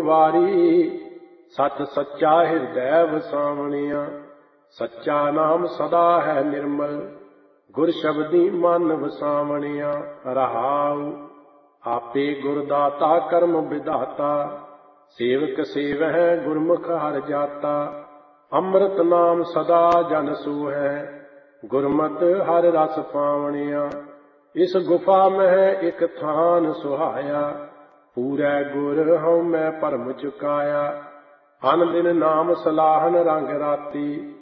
ਵਾਰੀ, ਸੱਚ ਸੱਚਾ ਹਿਰਦੈ ਵਸਾਵਣਿਆ। ਸੱਚਾ ਨਾਮ ਸਦਾ ਹੈ ਨਿਰਮਲ, ਗੁਰ ਸ਼ਬਦੀ ਮਨ ਵਸਾਵਣਿਆ। ਰਹਾਉ ਆਪੇ ਗੁਰ ਦਾਤਾ ਕਰਮ ਵਿਧਾਤਾ, ਸੇਵਕ ਸੇਵਹਿ ਗੁਰਮੁਖ ਹਰਿ ਜਾਤਾ। ਅੰਮ੍ਰਿਤ ਨਾਮ ਸਦਾ ਜਨ ਸੂਹੈ, ਗੁਰਮਤਿ ਹਰਿ ਰਸ ਪਾਵਣਿਆ। ਇਸ ਗੁਫਾ ਮਹਿ ਇਕ ਥਾਨ ਸੁਹਾਇਆ, ਪੂਰੈ ਗੁਰ ਹਉ ਮੈਂ ਭਰਮ ਚੁਕਾਇਆ। ਅਨ ਦਿਨ ਨਾਮ ਸਲਾਹਨ ਰੰਗ ਰਾਤੀ,